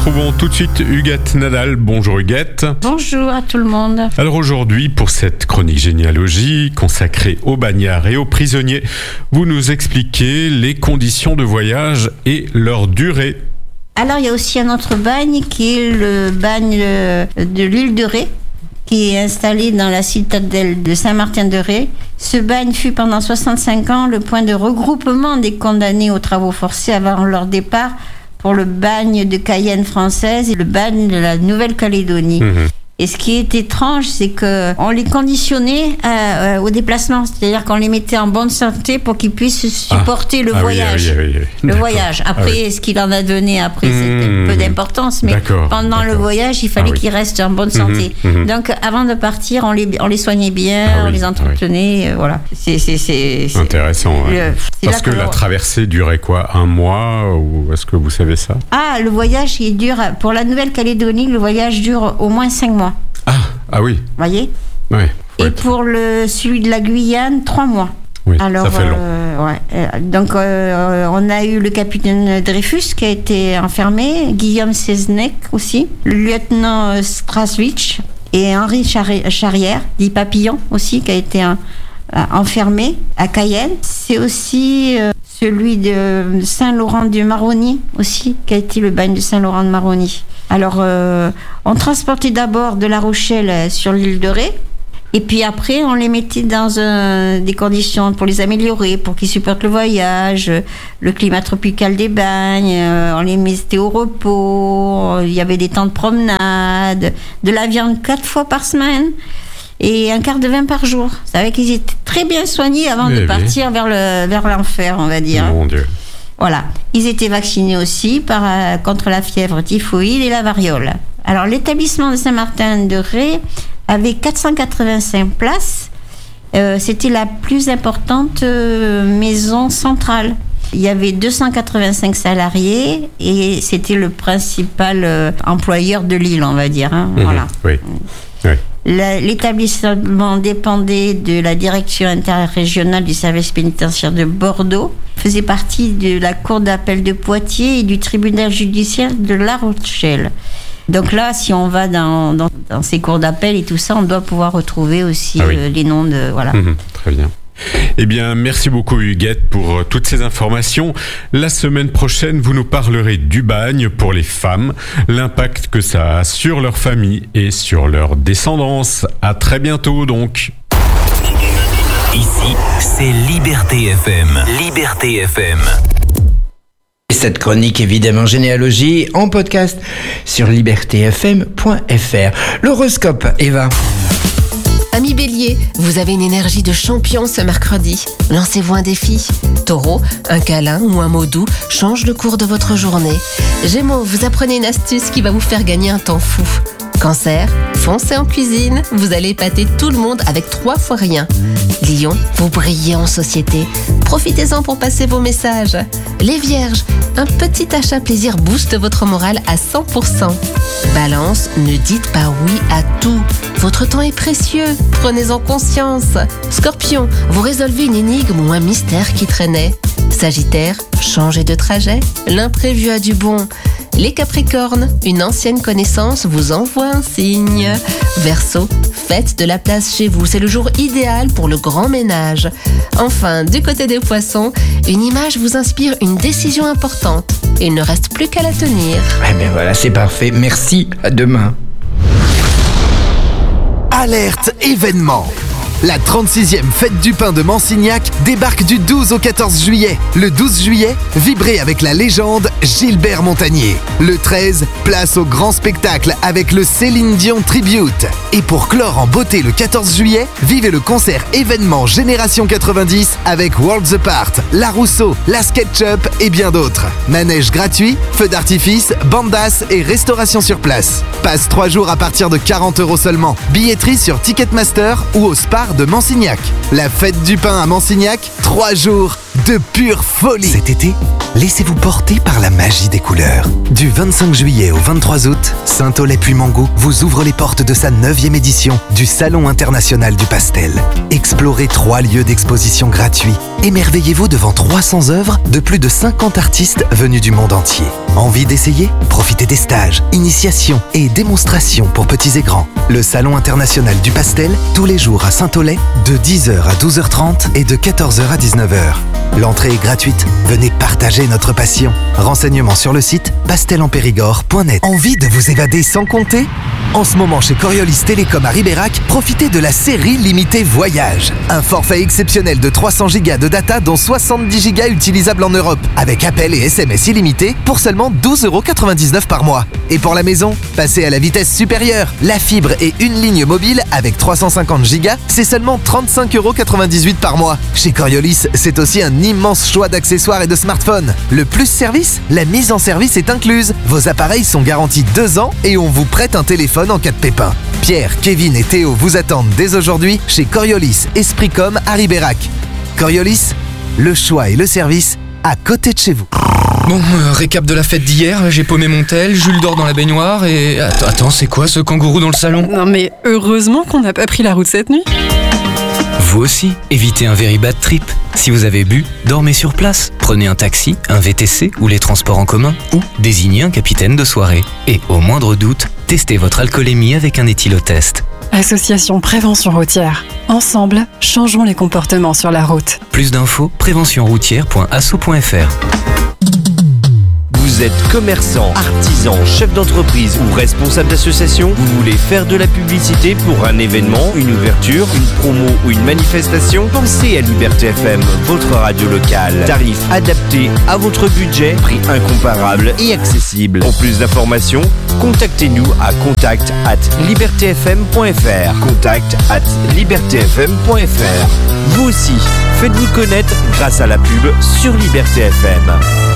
retrouvons tout de suite Huguette Nadal. Bonjour Huguette. Bonjour à tout le monde. Alors aujourd'hui, pour cette chronique généalogie consacrée aux bagnards et aux prisonniers, vous nous expliquez les conditions de voyage et leur durée. Alors il y a aussi un autre bagne qui est le bagne de l'île de Ré, qui est installé dans la citadelle de Saint-Martin-de-Ré. Ce bagne fut pendant 65 ans le point de regroupement des condamnés aux travaux forcés avant leur départ pour le bagne de Cayenne française et le bagne de la Nouvelle-Calédonie. Et ce qui est étrange, c'est qu'on les conditionnait au déplacement, c'est-à-dire qu'on les mettait en bonne santé pour qu'ils puissent supporter le voyage. Oui. Le voyage. Après, ce qu'il en a donné après, c'était peu d'importance, mais pendant le voyage, il fallait qu'ils restent en bonne santé. Donc, avant de partir, on les soignait bien, on les entretenait, voilà. C'est intéressant. Parce que la traversée durait quoi, 1 mois, ou est-ce que vous savez ça? Le voyage, il dure, pour la Nouvelle-Calédonie, le voyage dure au moins 5 mois. Ah oui. Vous voyez? Ouais. Et pour celui de la Guyane, 3 mois. Oui, alors, ça fait long. Donc, on a eu le capitaine Dreyfus qui a été enfermé, Guillaume Seznec aussi, le lieutenant Straswitch et Henri Charrière, dit Papillon aussi, qui a été enfermé à Cayenne. C'est aussi celui de Saint-Laurent-du-Maroni aussi, qui a été le bagne de Saint-Laurent-de-Maroni. Alors, on transportait d'abord de La Rochelle sur l'île de Ré, et puis après, on les mettait dans des conditions pour les améliorer, pour qu'ils supportent le voyage, le climat tropical des bagnes, on les mettait au repos, il y avait des temps de promenade, de la viande 4 fois par semaine, et un quart de vin par jour. Vous savez qu'ils étaient très bien soignés avant de partir vers l'enfer, on va dire. Mon Dieu. Voilà. Ils étaient vaccinés aussi contre la fièvre typhoïde et la variole. Alors, l'établissement de Saint-Martin-de-Ré avait 485 places. C'était la plus importante maison centrale. Il y avait 285 salariés et c'était le principal employeur de l'île, on va dire. Voilà. Oui. L'établissement dépendait de la direction interrégionale du service pénitentiaire de Bordeaux, faisait partie de la cour d'appel de Poitiers et du tribunal judiciaire de La Rochelle. Donc là, si on va dans ces cours d'appel et tout ça, on doit pouvoir retrouver aussi les noms de... Voilà. Très bien. Eh bien, merci beaucoup Huguette pour toutes ces informations. La semaine prochaine, vous nous parlerez du bagne pour les femmes, l'impact que ça a sur leur famille et sur leur descendance. À très bientôt donc. Ici, c'est Liberté FM. Liberté FM. Cette chronique, évidemment, généalogie, en podcast sur libertéfm.fr. L'horoscope, Eva. Amis Bélier, vous avez une énergie de champion ce mercredi. Lancez-vous un défi. Taureau, un câlin ou un mot doux change le cours de votre journée. Gémeaux, vous apprenez une astuce qui va vous faire gagner un temps fou. Cancer, foncez en cuisine, vous allez épater tout le monde avec 3 fois rien. Lion, vous brillez en société. Profitez-en pour passer vos messages. Les Vierges, un petit achat plaisir booste votre morale à 100%. Balance, ne dites pas oui à tout. Votre temps est précieux, prenez-en conscience. Scorpion, vous résolvez une énigme ou un mystère qui traînait. Sagittaire, changez de trajet, l'imprévu a du bon. Les Capricornes, une ancienne connaissance vous envoie un signe. Verseau, faites de la place chez vous, c'est le jour idéal pour le grand ménage. Enfin, du côté des Poissons, une image vous inspire une décision importante. Il ne reste plus qu'à la tenir. Voilà, c'est parfait. Merci, à demain. Alerte événement. La 36e fête du pain de Mansignac débarque du 12 au 14 juillet. Le 12 juillet, vibrez avec la légende Gilbert Montagnier. Le 13, place au grand spectacle avec le Céline Dion Tribute. Et pour clore en beauté le 14 juillet, vivez le concert événement Génération 90 avec Worlds Apart, La Rousseau, La SketchUp et bien d'autres. Manège gratuit, feux d'artifice, bandas et restauration sur place. Passe 3 jours à partir de 40 € seulement. Billetterie sur Ticketmaster ou au Spar de Mansignac. La fête du pain à Mansignac, 3 jours de pure folie. Cet été, laissez-vous porter par la magie des couleurs. Du 25 juillet au 23 août, Saint-Aulay-Puymango vous ouvre les portes de sa 9e édition du Salon international du pastel. Explorez 3 lieux d'exposition gratuits. Émerveillez-vous devant 300 œuvres de plus de 50 artistes venus du monde entier. Envie d'essayer ? Profitez des stages, initiations et démonstrations pour petits et grands. Le Salon international du pastel, tous les jours à Saint-Aulay, de 10h à 12h30 et de 14h à 19h. L'entrée est gratuite. Venez partager notre passion. Renseignements sur le site pastelenpérigord.net. Envie de vous évader sans compter ? En ce moment, chez Coriolis Télécom à Ribérac, profitez de la série limitée Voyage. Un forfait exceptionnel de 300 Go de data, dont 70 Go utilisables en Europe, avec appels et SMS illimités pour seulement 12,99€ par mois. Et pour la maison, passez à la vitesse supérieure. La fibre et une ligne mobile avec 350 Go, c'est seulement 35,98€ par mois. Chez Coriolis, c'est aussi un immense choix d'accessoires et de smartphones. Le plus service, la mise en service est incluse. Vos appareils sont garantis 2 ans et on vous prête un téléphone en cas de pépin. Pierre, Kevin et Théo vous attendent dès aujourd'hui chez Coriolis Espricom à Ribérac. Coriolis, le choix et le service à côté de chez vous. Bon, récap de la fête d'hier, j'ai paumé mon tel, Jules dort dans la baignoire et... Attends, c'est quoi ce kangourou dans le salon ? Non mais heureusement qu'on n'a pas pris la route cette nuit. Vous aussi, évitez un very bad trip. Si vous avez bu, dormez sur place. Prenez un taxi, un VTC ou les transports en commun ou désignez un capitaine de soirée. Et au moindre doute, testez votre alcoolémie avec un éthylotest. Association Prévention Routière. Ensemble, changeons les comportements sur la route. Plus d'infos, préventionroutière.asso.fr. Vous êtes commerçant, artisan, chef d'entreprise ou responsable d'association, vous voulez faire de la publicité pour un événement, une ouverture, une promo ou une manifestation? Pensez à Liberté FM, votre radio locale. Tarif adapté à votre budget, prix incomparable et accessible. Pour plus d'informations, contactez-nous à contact@libertfm.fr. contact@libertfm.fr. Vous aussi, faites-vous connaître grâce à la pub sur Liberté FM.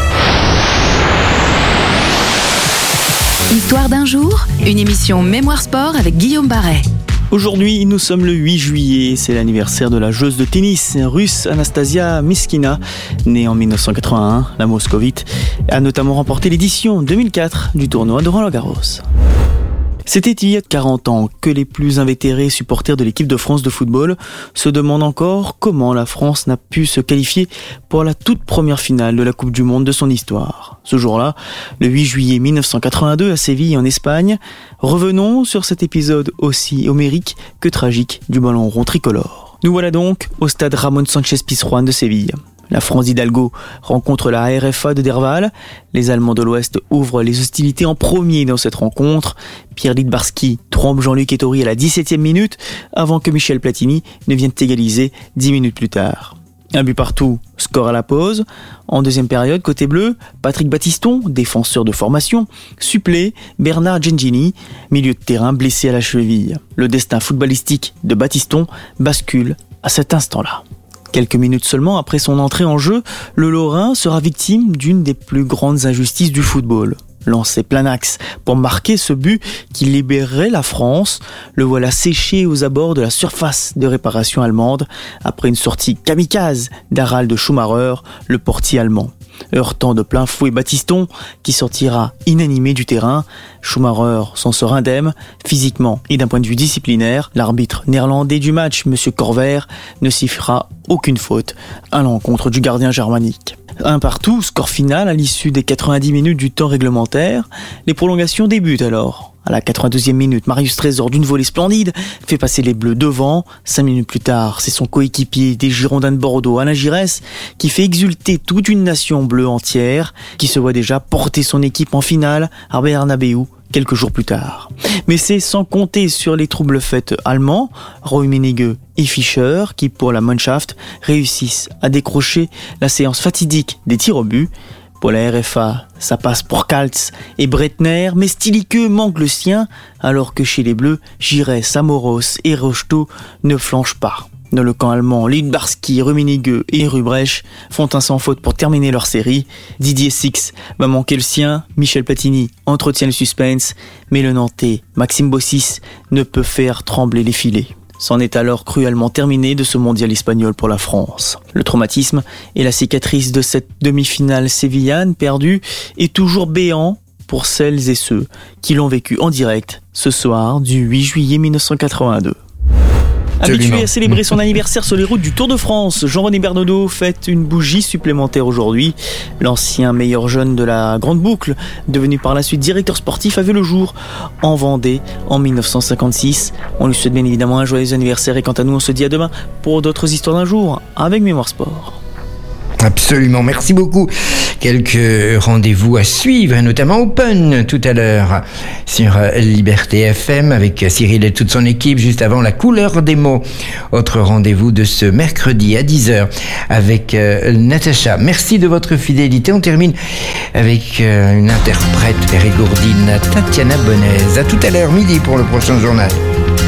Histoire d'un jour, une émission Mémoire Sport avec Guillaume Barret. Aujourd'hui, nous sommes le 8 juillet, c'est l'anniversaire de la joueuse de tennis russe Anastasia Myskina. Née en 1981, la moscovite a notamment remporté l'édition 2004 du tournoi de Roland-Garros. C'était il y a 40 ans que les plus invétérés supporters de l'équipe de France de football se demandent encore comment la France n'a pu se qualifier pour la toute première finale de la Coupe du Monde de son histoire. Ce jour-là, le 8 juillet 1982 à Séville en Espagne, revenons sur cet épisode aussi homérique que tragique du ballon rond tricolore. Nous voilà donc au stade Ramon Sánchez-Pizjuán de Séville. La France d'Hidalgo rencontre la RFA de Derval. Les Allemands de l'Ouest ouvrent les hostilités en premier dans cette rencontre. Pierre Littbarski trompe Jean-Luc Ettori à la 17e minute avant que Michel Platini ne vienne égaliser 10 minutes plus tard. Un but partout, score à la pause. En deuxième période, côté bleu, Patrick Battiston, défenseur de formation, supplée Bernard Gengini, milieu de terrain blessé à la cheville. Le destin footballistique de Battiston bascule à cet instant-là. Quelques minutes seulement après son entrée en jeu, le Lorrain sera victime d'une des plus grandes injustices du football. Lancé plein axe pour marquer ce but qui libérerait la France, le voilà séché aux abords de la surface de réparation allemande après une sortie kamikaze d'Harald Schumacher, le portier allemand. Heurtant de plein fouet Battiston, qui sortira inanimé du terrain, Schumacher s'en sort indemne, physiquement et d'un point de vue disciplinaire. L'arbitre néerlandais du match, M. Corver, ne sifflera aucune faute à l'encontre du gardien germanique. 1 partout, score final à l'issue des 90 minutes du temps réglementaire. Les prolongations débutent alors. À la 82e minute, Marius Trésor d'une volée splendide fait passer les Bleus devant. 5 minutes plus tard, c'est son coéquipier des Girondins de Bordeaux, Alain Giresse, qui fait exulter toute une nation bleue entière, qui se voit déjà porter son équipe en finale à Bernabéu quelques jours plus tard. Mais c'est sans compter sur les troubles faits allemands, Rummenigge et Fischer, qui pour la Mannschaft réussissent à décrocher la séance fatidique des tirs au but. Pour la RFA, ça passe pour Kaltz et Breitner, mais Stiliqueux manque le sien, alors que chez les Bleus, Giresse, Amoros et Rocheteau ne flanchent pas. Dans le camp allemand, Littbarski, Rummenigge et Ruprecht font un sans faute pour terminer leur série. Didier Six va manquer le sien, Michel Platini entretient le suspense, mais le Nantais, Maxime Bossis, ne peut faire trembler les filets. C'en est alors cruellement terminé de ce mondial espagnol pour la France. Le traumatisme et la cicatrice de cette demi-finale sévillane perdue est toujours béant pour celles et ceux qui l'ont vécu en direct ce soir du 8 juillet 1982. Habitué à célébrer son anniversaire sur les routes du Tour de France, Jean-René Bernaudot fête une bougie supplémentaire aujourd'hui. L'ancien meilleur jeune de la Grande Boucle, devenu par la suite directeur sportif, a vu le jour en Vendée en 1956. On lui souhaite bien évidemment un joyeux anniversaire et quant à nous, on se dit à demain pour d'autres histoires d'un jour avec Mémoire Sport. Absolument, merci beaucoup. Quelques rendez-vous à suivre, notamment Open tout à l'heure sur Liberté FM avec Cyril et toute son équipe juste avant la couleur des mots. Autre rendez-vous de ce mercredi à 10h avec Natacha. Merci de votre fidélité. On termine avec une interprète périgourdine, Tatiana Bonez. À tout à l'heure midi pour le prochain journal.